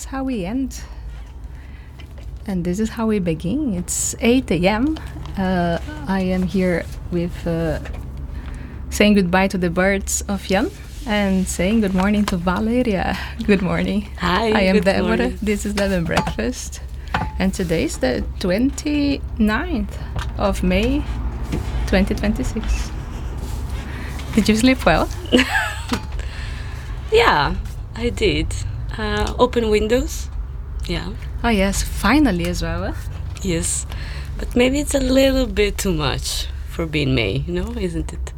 how we end. And this is how we begin. It's 8 a.m. I am here with saying goodbye to the birds of Jan and saying good morning to Valeria. Good morning. Hi, I am good Deborah. morning. This is Devon Breakfast. And today's the 29th of May 2026. Did you sleep well? Yeah, I did. Open windows. Yeah. Oh yes, finally as well. Yes. But maybe it's a little bit too much for being May, isn't it?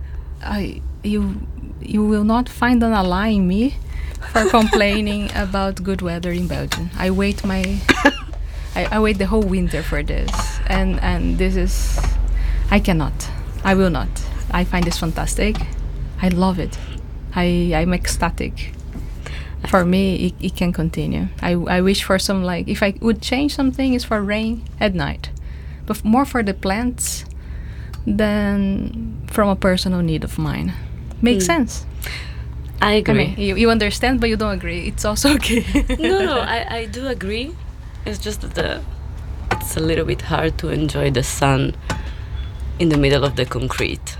You will not find an ally in me for complaining about good weather in Belgium. I wait I wait the whole winter for this, and this is I cannot. I will not. I find this fantastic. I love it. I'm ecstatic. For me, it can continue. I wish for some, like, if I would change something, is for rain at night, but more for the plants than from a personal need of mine. Makes sense. I agree. I mean, you understand, but you don't agree. It's also okay. No, I do agree. It's just that it's a little bit hard to enjoy the sun in the middle of the concrete.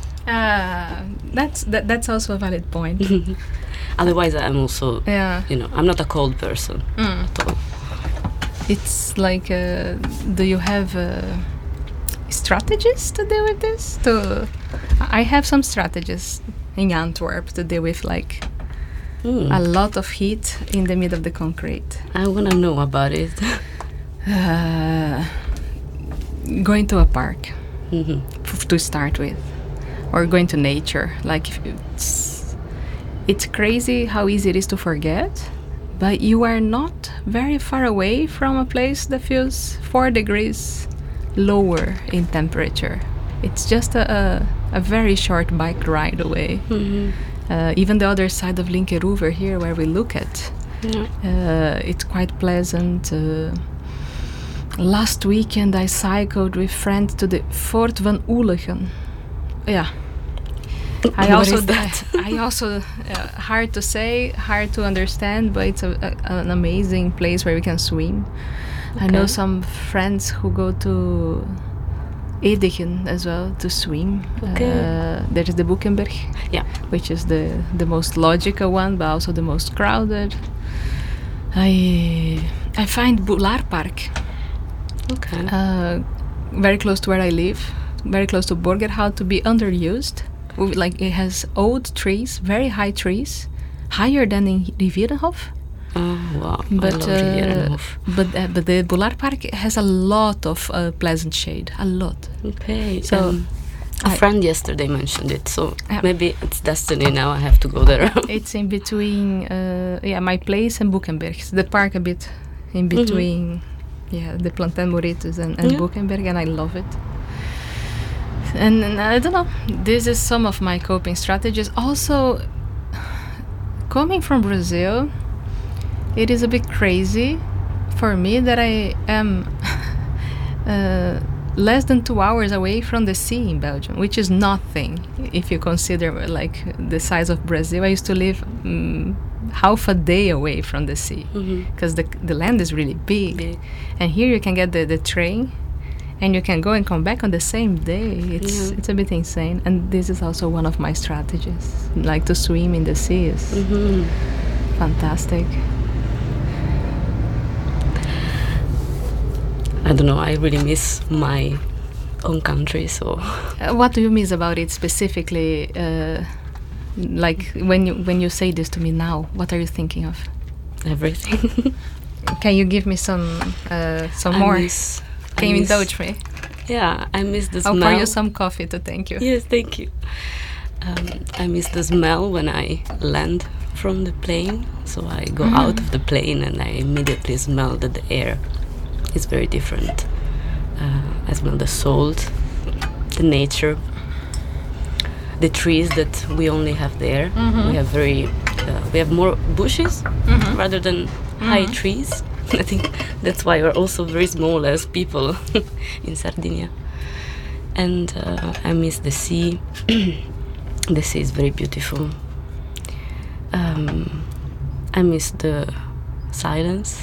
That's also a valid point. Otherwise, I'm also, I'm not a cold person at all. It's like, do you have strategies to deal with this? I have some strategies in Antwerp to deal with, like, a lot of heat in the middle of the concrete. I want to know about it. Going to a park to start with, or going to nature. Like, it's crazy how easy it is to forget, but you are not very far away from a place that feels 4 degrees lower in temperature. It's just a very short bike ride away. Even the other side of Linkeroever here, where we look at, it's quite pleasant. Last weekend I cycled with friends to the Fort van Oeligen. Yeah. I also hard to say, hard to understand, but it's an amazing place where we can swim. Okay. I know some friends who go to Edigen as well to swim. Okay. There is the Boekenberg, which is the most logical one, but also the most crowded. I find Boulaar Park, very close to where I live, very close to Borgerhout, to be underused. Like, it has old trees, very high trees, higher than in Rivierenhof. Oh wow! But I love Rivierenhof. But the Boulaar Park has a lot of pleasant shade, a lot. Okay. So a friend yesterday mentioned it, so maybe it's destiny. Now I have to go there. It's in between, my place and Boekenberg. The park a bit in between, the Plantain Moretus and Boekenberg, and I love it. And I don't know, this is some of my coping strategies. Also, coming from Brazil, it is a bit crazy for me that I am less than 2 hours away from the sea in Belgium, which is nothing if you consider, like, the size of Brazil. I used to live half a day away from the sea, because the land is really big. And here you can get the train, and you can go and come back on the same day. It's a bit insane. And this is also one of my strategies. Like, to swim in the sea is fantastic. I don't know, I really miss my own country, so... What do you miss about it specifically? Like, when you say this to me now, what are you thinking of? Everything. Can you give me some more? Can you indulge me? Yeah, I miss the smell. I'll pour you some coffee to thank you. Yes, thank you. I miss the smell when I land from the plane. So I go out of the plane and I immediately smell that the air is very different. I smell the salt, the nature, the trees that we only have there. We have more bushes rather than high trees. I think that's why we're also very small as people in Sardinia. And I miss the sea. The sea is very beautiful. I miss the silence.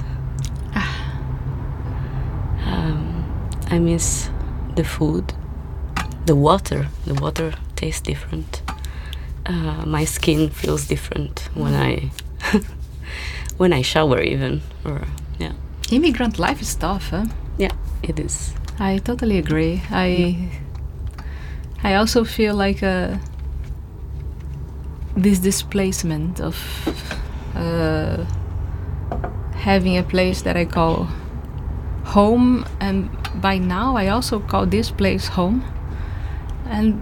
I miss the food, the water. The water tastes different. My skin feels different when I when I shower even. Or yeah. Immigrant life is tough, huh? Yeah, it is. I totally agree. I also feel like this displacement of having a place that I call home, and by now I also call this place home, and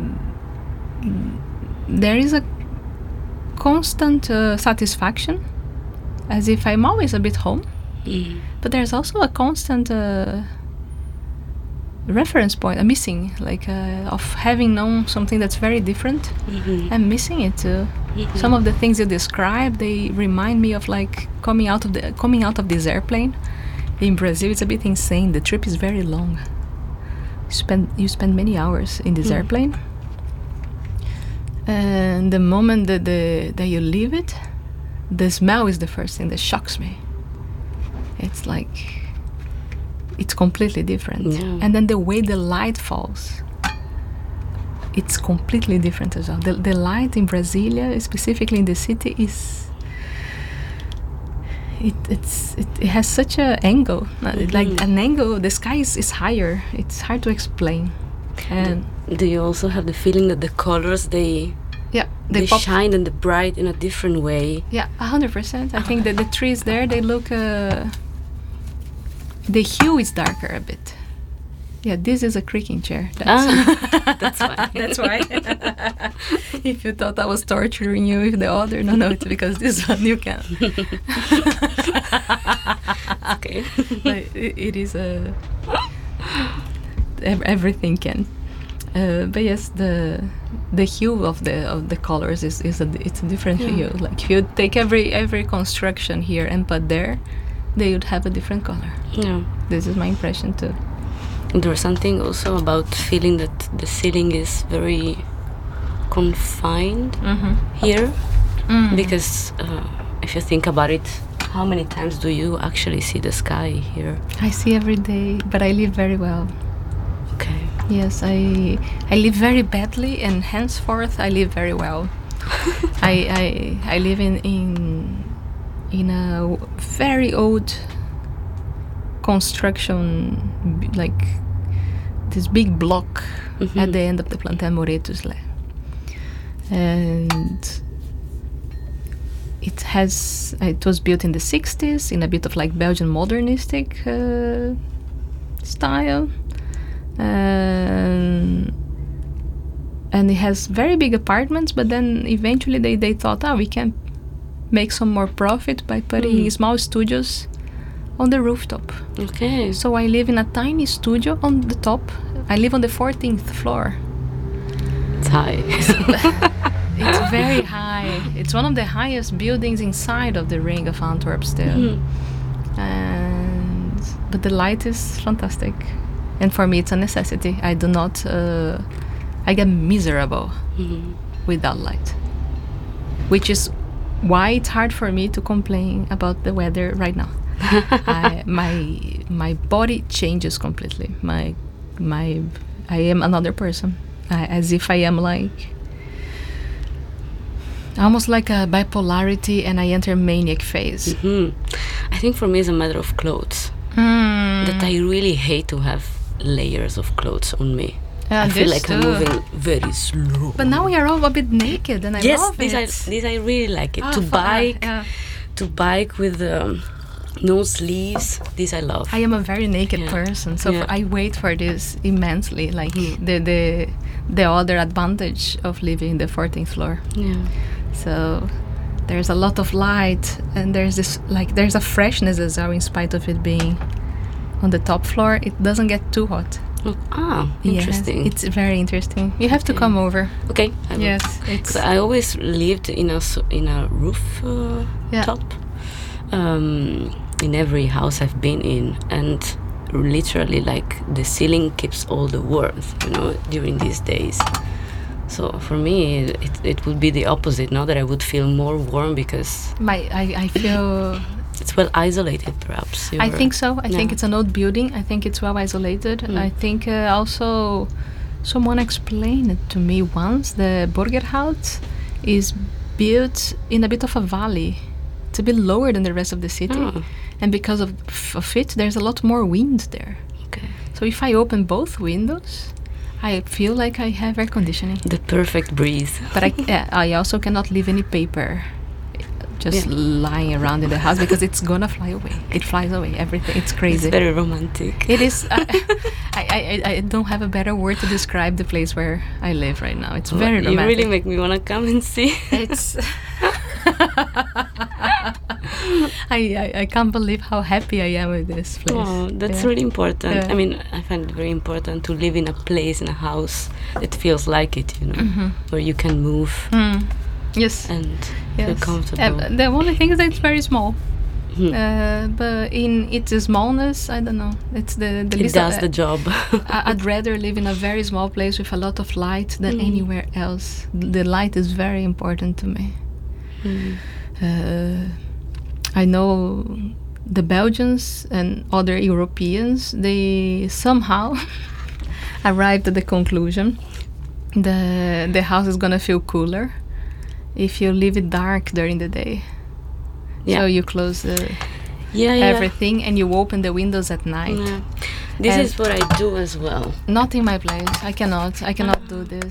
there is a constant satisfaction, as if I'm always a bit home. But there's also a constant reference point, a missing, like of having known something that's very different. I'm missing it too. Some of the things you describe, they remind me of like coming out of this airplane. In Brazil, it's a bit insane. The trip is very long. You spend many hours in this airplane, and the moment that you leave it, the smell is the first thing that shocks me. It's like it's completely different. Yeah. And then the way the light falls, it's completely different as well. The light in Brasilia, specifically in the city, is it has such an angle, like an angle. The sky is higher. It's hard to explain. And do you also have the feeling that the colors they pop. shine and the bright in a different way? Yeah, 100%. I think that the trees there, they look. The hue is darker a bit. Yeah, this is a creaking chair. That's why. That's why. If you thought I was torturing you with the other, no, it's because this one you can. Okay. But it is a. Everything can. But yes, the hue of the colors it's a different hue. Like if you take every construction here and put there, they would have a different color. Yeah. This is my impression too. There's something also about feeling that the ceiling is very confined here, because if you think about it, how many times do you actually see the sky here? I see every day, but I live very well. Okay. Yes, I live very badly, and henceforth I live very well. I live in a very old construction, like this big block at the end of the Plantel Moretusle, and it was built in the 60s in a bit of like Belgian modernistic style, and it has very big apartments, but then eventually they thought, we can make some more profit by putting small studios on the rooftop. Okay. So I live in a tiny studio on the top. I live on the 14th floor. It's high. It's very high. It's one of the highest buildings inside of the ring of Antwerp still. But the light is fantastic. And for me, it's a necessity. I do not... I get miserable without light. Which is why it's hard for me to complain about the weather right now. My body changes completely. I am another person, as if I am like almost like a bipolarity, and I enter maniac phase. I think for me it's a matter of clothes. That I really hate to have layers of clothes on me. I feel like I'm moving very slow. But now we are all a bit naked, and I love it. Yes, I really like it. To bike with no sleeves. This I love. I am a very naked person, so I wait for this immensely. Like the other advantage of living in the 14th floor. Yeah. So there's a lot of light, and there's a freshness as well, in spite of it being on the top floor. It doesn't get too hot. Interesting. Yes, it's very interesting. You have to come over. Okay. Yes, because I always lived in a roof top. In every house I've been in, and literally like the ceiling keeps all the warmth, during these days. So for me, it would be the opposite. Now that I would feel more warm because I feel it's well isolated, perhaps. I think so. I think Yeah. it's an old building. I think it's well isolated. I think also someone explained it to me once. The Burgerhout is built in a bit of a valley. It's a bit lower than the rest of the city. Oh, And because of it, there's a lot more wind there. okay. So if I open both windows, I feel like I have air conditioning. The perfect breeze. But I also cannot leave any paper just lying around in the house because it's gonna fly away. It flies away. Everything. It's crazy. It's very romantic. It is. I don't have a better word to describe the place where I live right now. It's very You romantic. really make me want to come and see. It's. I can't believe how happy I am with this place. Oh, that's Yeah. really important. Yeah. I mean, I find it very important to live in a place, in a house that feels like it, where you can move Yes. and feel Yes. comfortable. The only thing is that it's very small. Hmm. But in its smallness, I don't know. It's the It least. does the job. I'd rather live in a very small place with a lot of light than anywhere else. The light is very important to me. I know the Belgians and other Europeans, they somehow arrived at the conclusion the house is gonna feel cooler if you leave it dark during the day. Yeah. So you close Yeah. everything and you open the windows at night. Yeah. This And- is what I do as well. Not in my place. I cannot do this.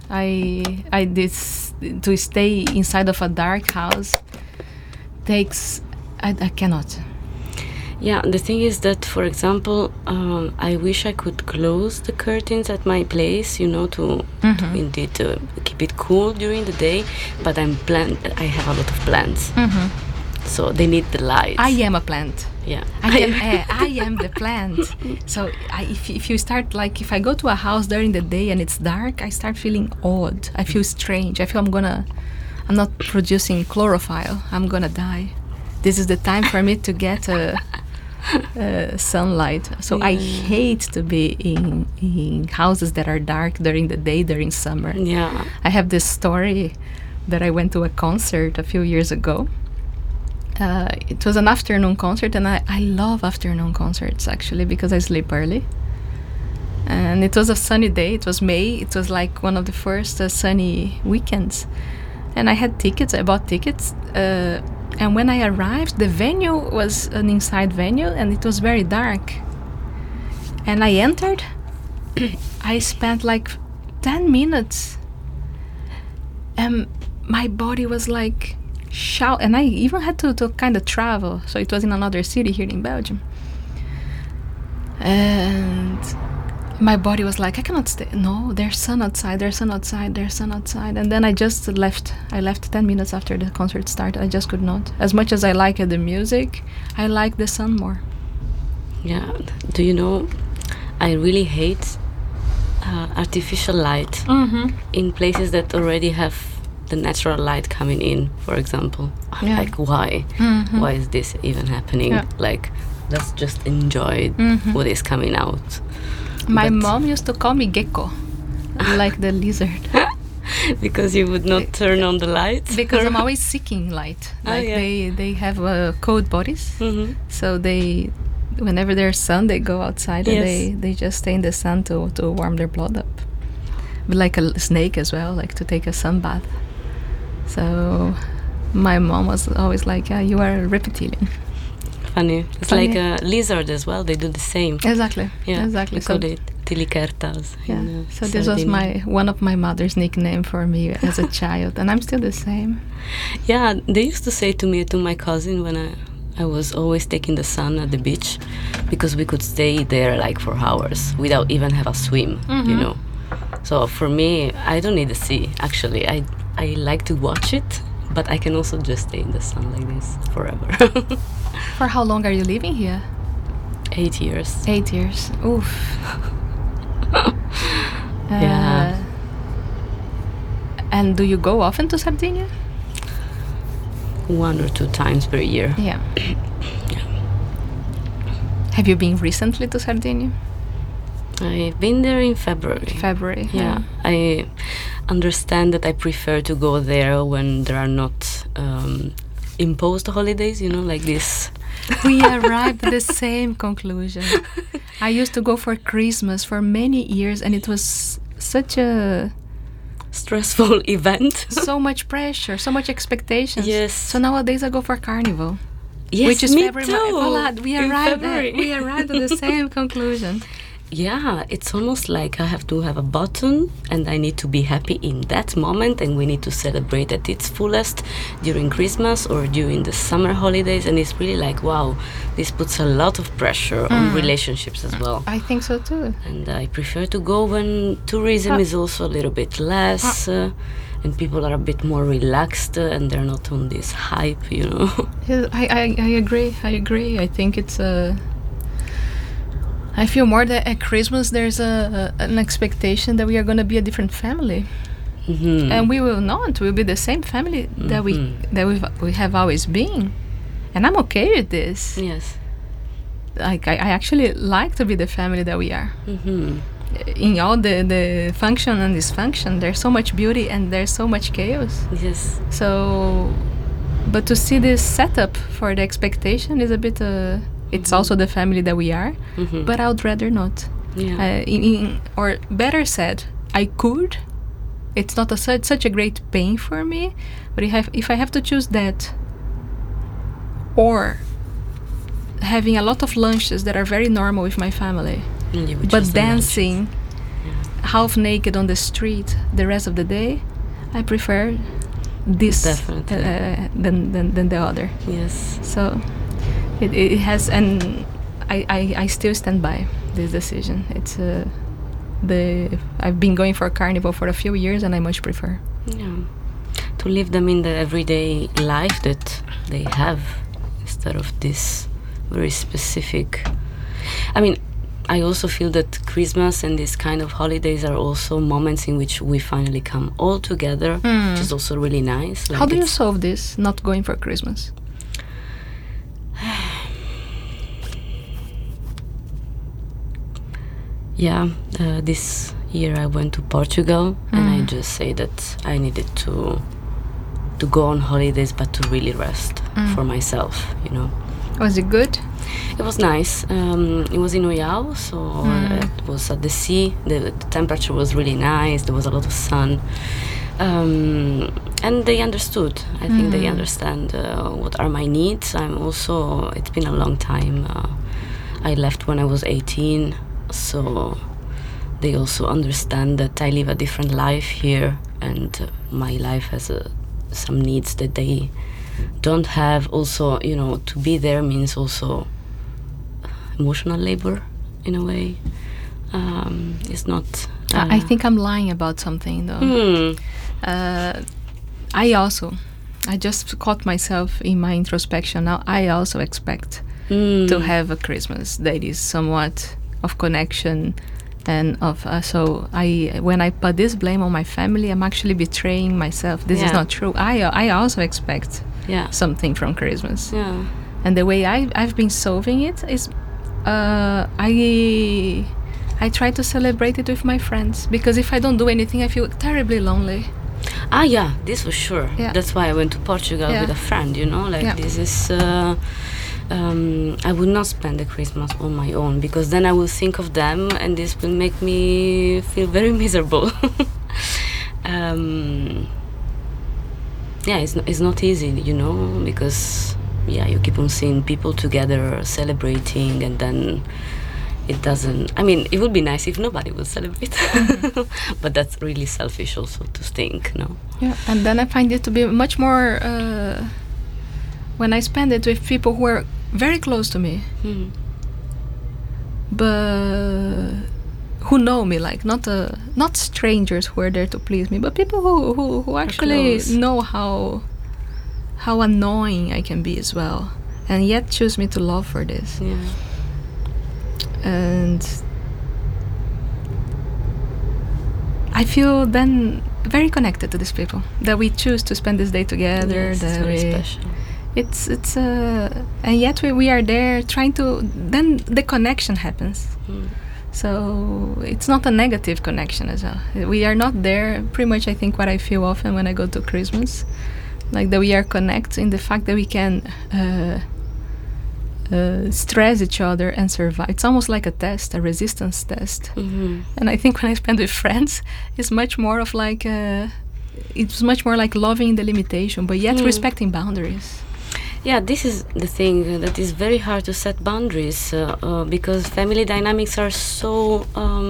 This to stay inside of a dark house takes. I cannot. Yeah, the thing is that, for example, I wish I could close the curtains at my place, to indeed keep it cool during the day. But I have a lot of plants, so they need the light. I am a plant. Yeah, I am the plant. So if you start if I go to a house during the day and it's dark, I start feeling odd. I feel strange. I feel I'm not producing chlorophyll. I'm gonna die. This is the time for me to get sunlight. So I hate to be in houses that are dark during the day during summer. Yeah. I have this story that I went to a concert a few years ago. It was an afternoon concert, and I love afternoon concerts actually because I sleep early. And it was a sunny day. It was May. It was like one of the first sunny weekends. And I had tickets. I bought tickets. And when I arrived, the venue was an inside venue, and it was very dark. And I entered. I spent 10 minutes, and my body was shout. And I even had to kind of travel, so it was in another city here in Belgium. And my body was like, I cannot stay. No, there's sun outside. There's sun outside. There's sun outside. And then I just left. I left 10 minutes after the concert started. I just could not. As much as I like the music, I like the sun more. Yeah. Do you know? I really hate artificial light in places that already have the natural light coming in. For example, Yeah. Why? Why is this even happening? Yeah. Let's just enjoy what is coming out. My But- mom used to call me gecko, like the lizard, Because you would not turn on the lights? because I'm always seeking light. Ah, yeah. They have cold bodies, so whenever there's sun, they go outside Yes. and they just stay in the sun to warm their blood up. But like a snake as well, like to take a sun bath. So my mom was always like, yeah, you are a reptilian. Funny. It's Funny. like a lizard as well. They do the same. Exactly. Yeah, Exactly. We So call it tilikertas. yeah. in, So this was Sardinia. one of my mother's nickname for me as a child, and I'm still the same. Yeah, they used to say to my cousin when I was always taking the sun at the beach, because we could stay there for hours without even have a swim, So for me, I don't need the sea. Actually, I like to watch it, but I can also just stay in the sun like this forever. For how long are you living here? 8 years. 8 years. Oof. Yeah. And do you go often to Sardinia? 1 or 2 times per year. Yeah. Have you been recently to Sardinia? I've been there in February. February. Yeah, I understand that I prefer to go there when there are not imposed holidays, like this. We arrived at the same conclusion. I used to go for Christmas for many years, and it was such a stressful event. So much pressure, so much expectations. Yes. So nowadays I go for Carnival. Yes, which is me February. too. Voilà, we arrived at the same conclusion. Yeah, it's almost like I have to have a button and I need to be happy in that moment, and we need to celebrate at its fullest during Christmas or during the summer holidays, and it's really like, wow, this puts a lot of pressure on relationships as well. I think so too. And I prefer to go when tourism is also a little bit less and people are a bit more relaxed and they're not on this hype, Yeah, I agree. I think it's I feel more that at Christmas there's an expectation that we are going to be a different family, and we will not. We'll be the same family that we have always been, and I'm okay with this. Yes, like I actually like to be the family that we are. In all the function and dysfunction, there's so much beauty and there's so much chaos. Yes. So, but to see this setup for the expectation is a bit. It's also the family that we are, but I would rather not. Yeah. Or better said, I could. It's not such a great pain for me, but if I have to choose that, or having a lot of lunches that are very normal with my family, but dancing half naked on the street the rest of the day, I prefer this than the other. Yes. So. It has, and I still stand by this decision. It's I've been going for Carnival for a few years, and I much prefer. Yeah, to live them in the everyday life that they have instead of this very specific. I mean, I also feel that Christmas and these kind of holidays are also moments in which we finally come all together, which is also really nice. How do you solve this? Not going for Christmas? Yeah, this year I went to Portugal, and I just say that I needed to go on holidays, but to really rest for myself, Was it good? It was nice. It was in Oiao, so it was at the sea. The temperature was really nice. There was a lot of sun. And they understood. I think they understand what are my needs. It's been a long time. I left when I was 18, so they also understand that I live a different life here, and my life has some needs that they don't have. Also, to be there means also emotional labor in a way. It's not... I think I'm lying about something, though. I just caught myself in my introspection now. I also expect to have a Christmas that is somewhat of connection and of when I put this blame on my family, I'm actually betraying myself. This is not true. I also expect something from Christmas. Yeah. And the way I've been solving it is I try to celebrate it with my friends, because if I don't do anything, I feel terribly lonely. Yeah, this for sure. Yeah. That's why I went to Portugal with a friend, this is... I would not spend the Christmas on my own, because then I will think of them and this will make me feel very miserable. It's not easy, because you keep on seeing people together celebrating, and then it doesn't... I mean, it would be nice if nobody would celebrate. But that's really selfish also to think, no? Yeah, and then I find it to be much more... when I spend it with people who are very close to me, but who know me, like not strangers who are there to please me, but people who actually know how annoying I can be as well, and yet choose me to love for this. Yeah. And I feel then very connected to these people, that we choose to spend this day together. Yes, it's very special. It's and yet we are there trying to, then the connection happens. So it's not a negative connection as well. We are not there, pretty much I think what I feel often when I go to Christmas, like that we are connected in the fact that we can stress each other and survive. It's almost like a test, a resistance test. And I think when I spend with friends, it's much more of like it's much more like loving the limitation, but yet respecting boundaries. Yeah, this is the thing that is very hard to set boundaries because family dynamics are so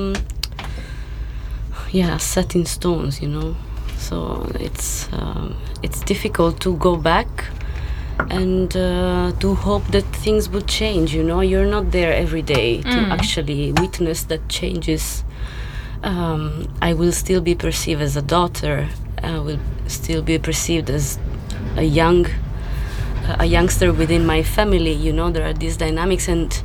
set in stones, you know. So it's difficult to go back and to hope that things would change. You know, you're not there every day to actually witness that changes. I will still be perceived as a daughter. I will still be perceived as a youngster within my family. You know, there are these dynamics, and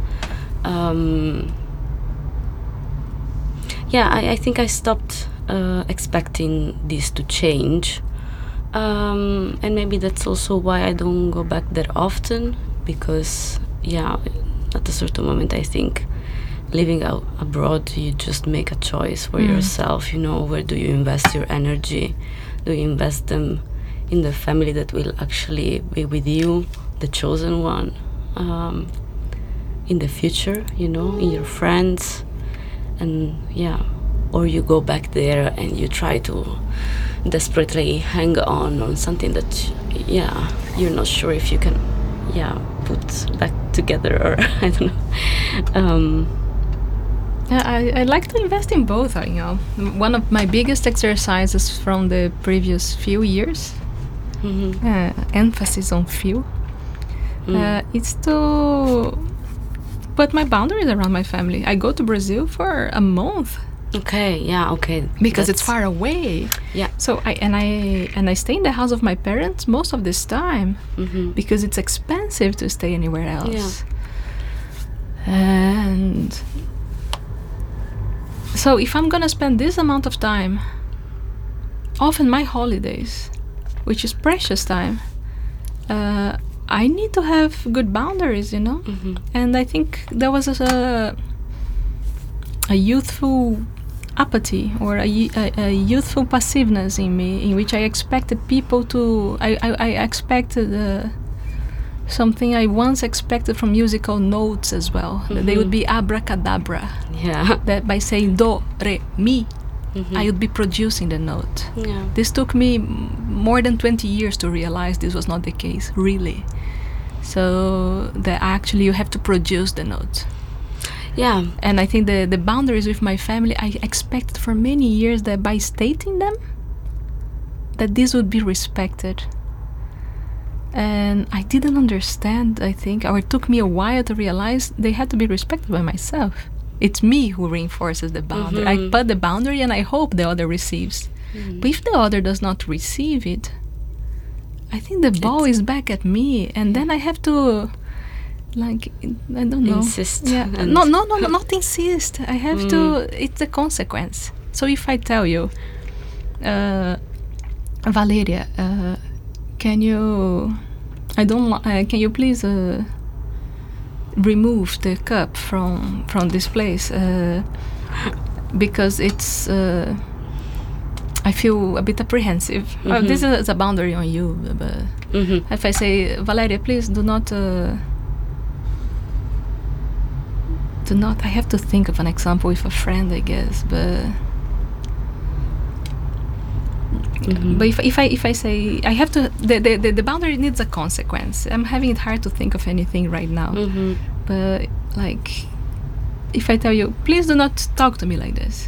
I think I stopped expecting this to change, and maybe that's also why I don't go back that often, because at a certain moment I think living out abroad, you just make a choice for yourself. You know, where do you invest your energy? Do you invest them in the family that will actually be with you, the chosen one, in the future, you know, in your friends, and or you go back there and you try to desperately hang on something that you're not sure if you can put back together, or I don't know. I like to invest in both. You know, one of my biggest exercises from the previous few years, emphasis on few, is to put my boundaries around my family. I go to Brazil for a month. Okay. Because it's far away. Yeah. So I stay in the house of my parents most of this time because it's expensive to stay anywhere else. Yeah. And so if I'm gonna spend this amount of time, often my holidays, which is precious time, I need to have good boundaries, you know. And I think there was a youthful apathy or a youthful passiveness in me, in which I expected people to. I expected something I once expected from musical notes as well. That they would be abracadabra. Yeah. That by saying do, re, mi, I would be producing the note. Yeah. This took me more than 20 years to realize this was not the case, really. So that actually you have to produce the note. Yeah. And I think the boundaries with my family, I expected for many years that by stating them, that this would be respected. And I didn't understand, I think, or it took me a while to realize they had to be respected by myself. It's me who reinforces the boundary. I put the boundary and I hope the other receives. But if the other does not receive it, I think the ball is back at me, and then I have to, like, I don't know. Insist. Yeah. No, not insist. I have to. It's a consequence. So if I tell you, Valeria, can you? Can you please remove the cup from this place? Because it's. I feel a bit apprehensive. This is a boundary on you. But if I say, Valeria, please do not. I have to think of an example with a friend, I guess. But if I say I have to, the boundary needs a consequence. I'm having it hard to think of anything right now. But like, if I tell you, please do not talk to me like this.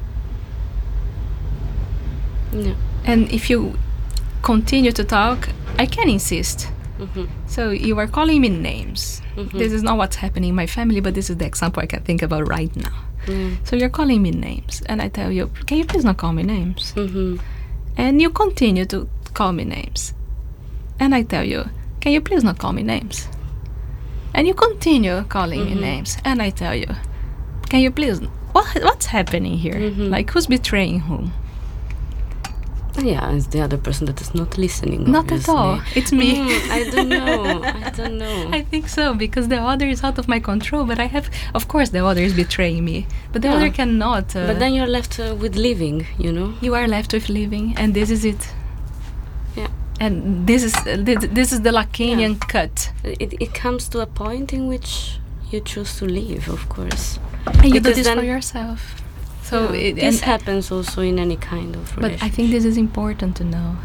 Yeah. And if you continue to talk, I can insist. So you are calling me names. This is not what's happening in my family, but this is the example I can think about right now. So you're calling me names, and I tell you, can you please not call me names? And you continue to call me names, and I tell you, can you please not call me names? And you continue calling me names, and I tell you, can you please? What's happening here? Like, who's betraying whom? Yeah, it's the other person that is not listening. Not obviously. at all. It's me. I don't know. I think so, because the other is out of my control. But I have, of course, the other is betraying me. But the other cannot. But then you're left with living, you know? You are left with living, and this is it. Yeah. and this is the Lacanian cut. It comes to a point in which you choose to leave, of course. And you do Because this then- for yourself. So this happens also in any kind of relationship. but I think this is important to know.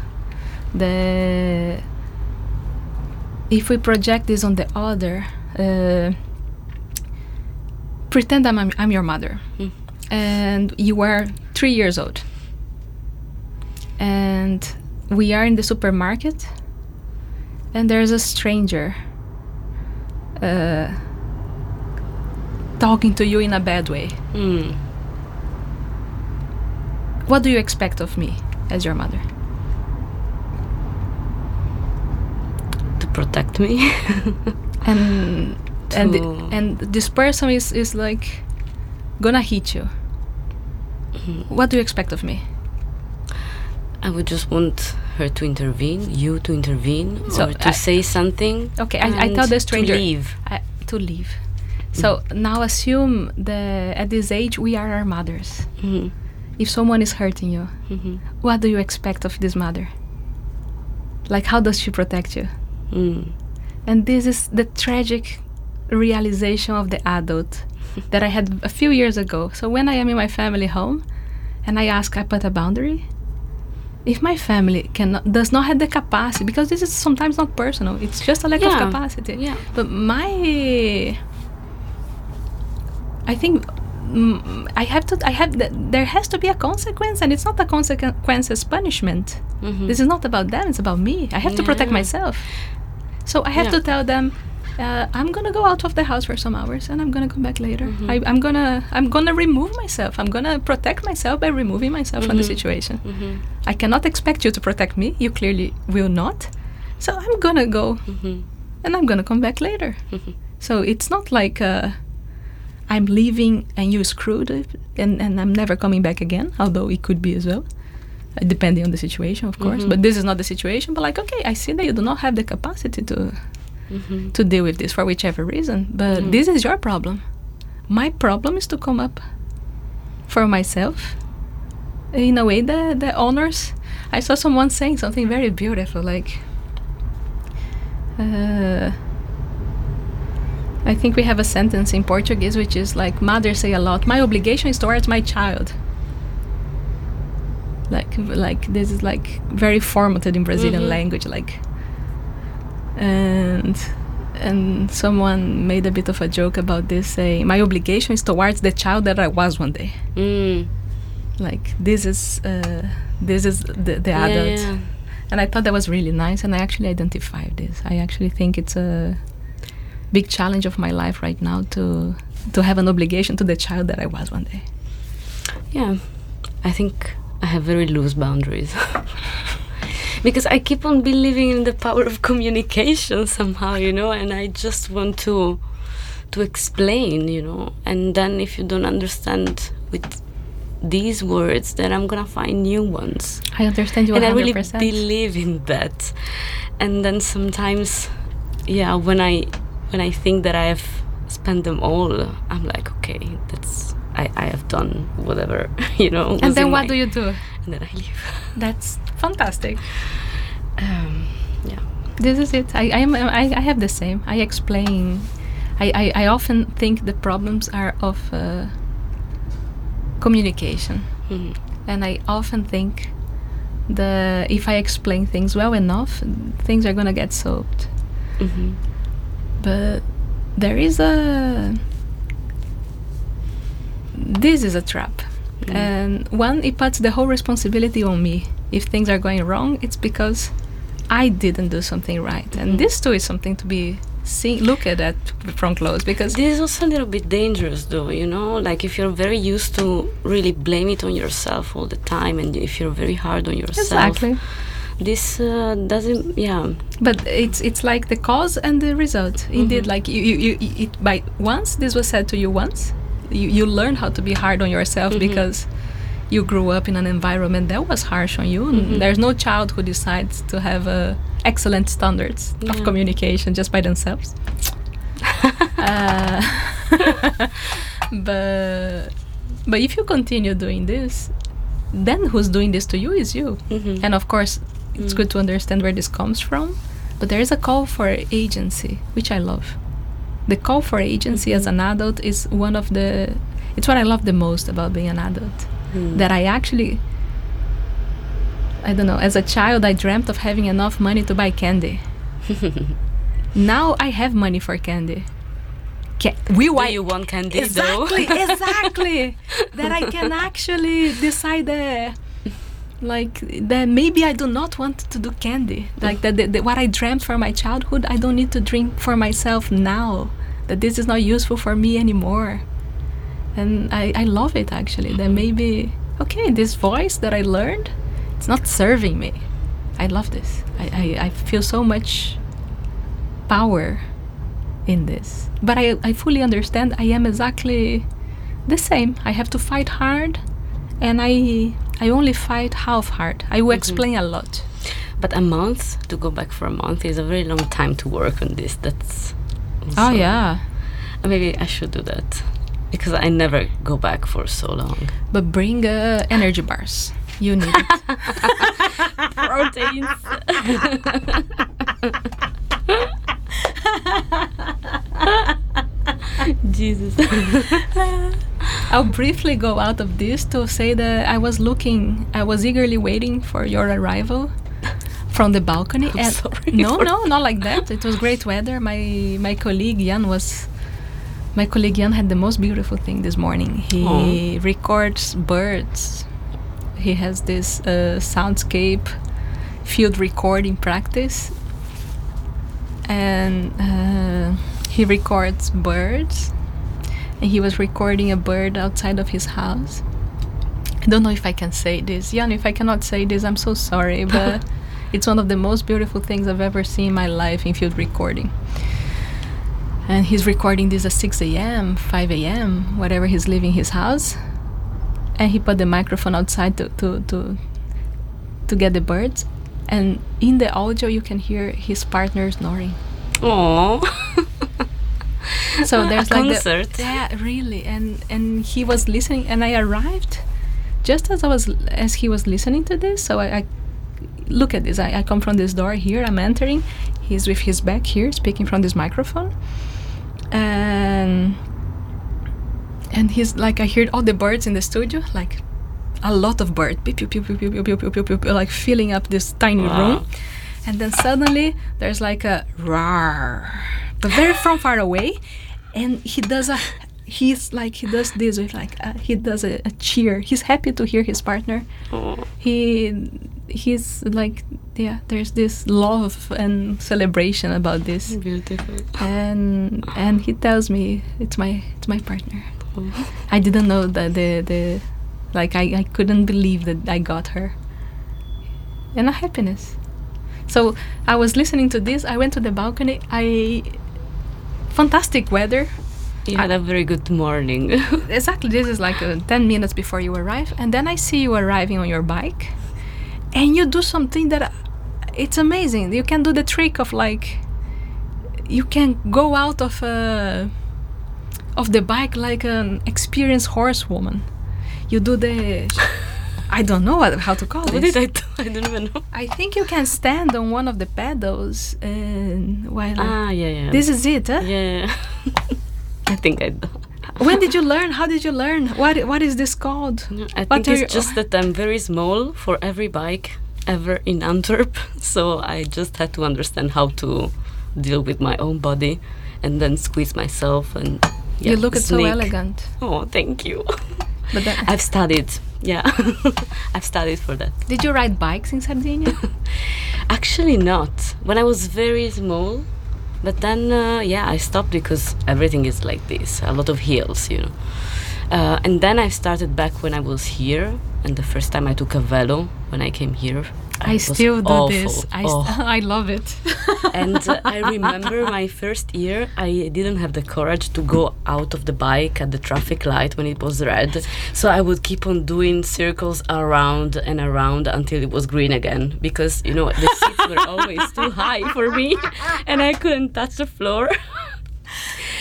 If we project this on the other, pretend I'm your mother, and you are 3 years old, and we are in the supermarket, and there's a stranger talking to you in a bad way. What do you expect of me as your mother? To protect me. And To- and this person is like gonna hit you. What do you expect of me? I would just want her to intervene, you to intervene, So or to say something. Okay, I and tell the stranger to leave. to leave. So now assume at this age we are our mothers. If someone is hurting you, what do you expect of this mother? Like, how does she protect you? And this is the tragic realization of the adult that I had a few years ago. So when I am in my family home and I put a boundary, if my family does not have the capacity, because this is sometimes not personal, it's just a lack of capacity. Yeah. But I think there has to be a consequence, and it's not a consequence as punishment. This is not about them, it's about me. I have to protect myself. So I have to tell them, I'm gonna go out of the house for some hours and I'm gonna come back later. I'm gonna remove myself. I'm gonna protect myself by removing myself from the situation. I cannot expect you to protect me. You clearly will not. So I'm gonna go and I'm gonna come back later. So it's not like I'm leaving and you screwed it and I'm never coming back again, although it could be as well, depending on the situation, of course. But this is not the situation. But like, okay, I see that you do not have the capacity to deal with this for whichever reason, but this is your problem. My problem is to come up for myself in a way that honors. I saw someone saying something very beautiful, like I think we have a sentence in Portuguese which is like, mothers say a lot, my obligation is towards my child. Like this is like very formatted in Brazilian language, like. And someone made a bit of a joke about this, saying, my obligation is towards the child that I was one day. Like, this is the adult. Yeah. And I thought that was really nice, and I actually identify with this. I actually think it's a big challenge of my life right now to have an obligation to the child that I was one day. Yeah, I think I have very loose boundaries. Because I keep on believing in the power of communication somehow, and I just want to explain, and then if you don't understand with these words, then I'm gonna find new ones. I understand you 100%. And I really believe in that. And then sometimes, when I think that I have spent them all, I'm like, okay, I have done whatever, And then what do you do? And then I leave. That's fantastic. Yeah. This is it. I have the same. I explain. I often think the problems are of communication, and I often think if I explain things well enough, things are gonna get solved. But there is this is a trap. And it puts the whole responsibility on me. If things are going wrong, it's because I didn't do something right. And this too is something to be looked at from close, because this is also a little bit dangerous, though, like if you're very used to really blame it on yourself all the time, and if you're very hard on yourself. Exactly. This doesn't, But it's like the cause and the result. Indeed, like once this was said to you once, you learn how to be hard on yourself because you grew up in an environment that was harsh on you. There's no child who decides to have excellent standards of communication just by themselves. But if you continue doing this, then who's doing this to you is you. And of course, it's good to understand where this comes from. But there is a call for agency, which I love. The call for agency as an adult is it's what I love the most about being an adult. That I actually, I don't know, as a child I dreamt of having enough money to buy candy. Now I have money for candy. Do you want candy exactly, though? Exactly. That I can actually decide that maybe I do not want to do candy. Like that what I dreamt for my childhood, I don't need to dream for myself now. That this is not useful for me anymore. And I love it actually. That maybe, okay, this voice that I learned, it's not serving me. I love this. I feel so much power in this. But I fully understand I am exactly the same. I have to fight hard, and I only fight half hard. I will explain a lot. But a month, to go back for a month, is a very long time to work on this. That's also, oh yeah. Maybe I should do that, because I never go back for so long. But bring energy bars. You need it. Proteins. Jesus. I'll briefly go out of this to say that I was eagerly waiting for your arrival from the balcony. I'm sorry. No, not like that. It was great weather. My colleague Jan had the most beautiful thing this morning. He records birds. He has this soundscape field recording practice, and he records birds, and he was recording a bird outside of his house. I don't know if I can say this. Jan, if I cannot say this, I'm so sorry, but it's one of the most beautiful things I've ever seen in my life in field recording. And he's recording this at 6 a.m., 5 a.m., whatever he's leaving his house. And he put the microphone outside to get the birds. And in the audio, you can hear his partner snoring. Aww. So there's a like concert. Yeah, really. And he was listening, and I arrived just as he was listening to this. So I look at this. I come from this door here. I'm entering. He's with his back here, speaking from this microphone. And he's like, I heard all the birds in the studio, like a lot of birds, beep, beep, beep, beep, beep, beep, beep, beep, beep, filling up this tiny room. And then suddenly there's like a roar, but very from far away. And he does this with he does a cheer. He's happy to hear his partner. He's like, yeah, there's this love and celebration about this. Beautiful. And he tells me it's my partner. I didn't know that I couldn't believe that I got her. And a happiness. So I was listening to this. I went to the balcony. Fantastic weather. You had a very good morning. Exactly. This is like 10 minutes before you arrive. And then I see you arriving on your bike. And you do something that it's amazing. You can do the trick of you can go out of the bike like an experienced horsewoman. You do the... I don't know how to call it. What did I do? I don't even know. I think you can stand on one of the pedals and while... yeah. This is it, huh? Yeah. I think I do. When did you learn? How did you learn? What is this called? I think it's just that I'm very small for every bike ever in Antwerp. So I just had to understand how to deal with my own body and then squeeze myself and... Yeah, you look so elegant. Oh, thank you. But I've studied. Yeah, I've studied for that. Did you ride bikes in Sardinia? Actually not. When I was very small. But then, I stopped because everything is like this. A lot of hills, and then I started back when I was here. And the first time I took a velo when I came here. I still do awful. this. I love it. And I remember my first year, I didn't have the courage to go out of the bike at the traffic light when it was red. So I would keep on doing circles around and around until it was green again. Because, the seats were always too high for me and I couldn't touch the floor.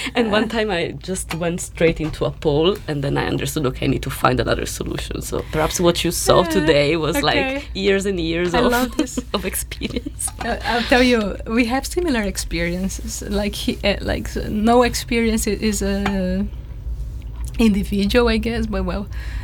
And one time I just went straight into a pole, and then I understood, okay, I need to find another solution. So perhaps what you saw today was like years and years love this. of experience. I'll tell you, we have similar experiences. Like no experience is individual, I guess. But well,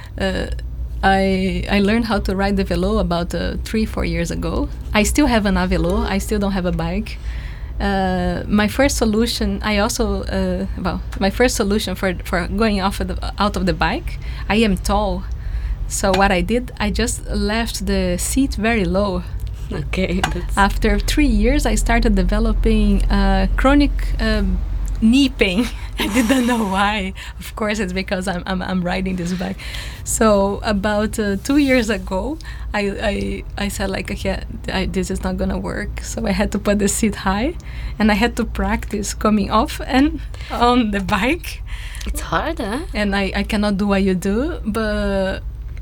I learned how to ride the velo about 3-4 years ago. I still have an velo. I still don't have a bike. My first solution, my first solution for going out of the bike, I am tall. So what I did, I just left the seat very low. Okay. After 3 years, I started developing chronic knee pain. I didn't know why. Of course, it's because I'm riding this bike. So about 2 years ago, I said like, okay, this is not gonna work. So I had to put the seat high, and I had to practice coming off and on the bike. It's hard, huh? And I cannot do what you do, but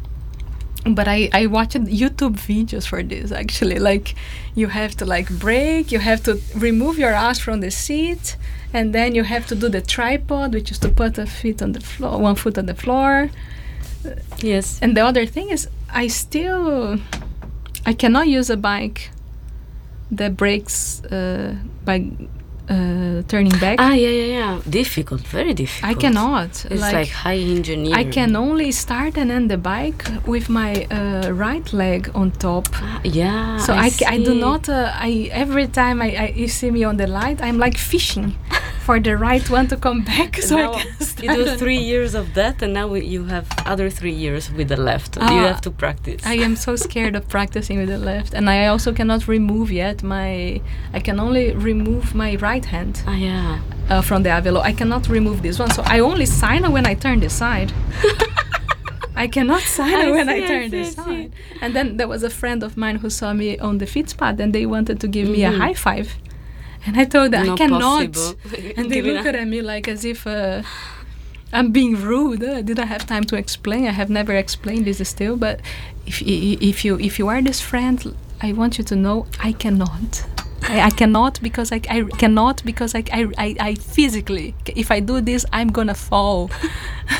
I watched YouTube videos for this, actually. Like, you have to like brake, you have to remove your ass from the seat, and then you have to do the tripod, which is to put a foot on the floor, one foot on the floor. Yes. And the other thing is, I cannot use a bike that brakes by turning back. Yeah. Difficult, very difficult. I cannot. It's like high engineering. I can only start and end the bike with my right leg on top. Yeah. So I do not. Every time you see me on the light, I'm like fishing for the right one to come back. So now I can start. You do 3 years of that, and now you have other 3 years with the left. You have to practice. I am so scared of practicing with the left, and I also cannot remove yet I can only remove my right hand. From the Avelo. I cannot remove this one, so I only sign when I turn this side. I cannot sign when I turn this side. And then there was a friend of mine who saw me on the Fietspad, and they wanted to give me a high five. And I told them, I cannot. And they looked at me like as if I'm being rude. I didn't have time to explain. I have never explained this still. But if you are this friend, I want you to know I cannot. I cannot because I cannot because I physically, if I do this, I'm gonna fall.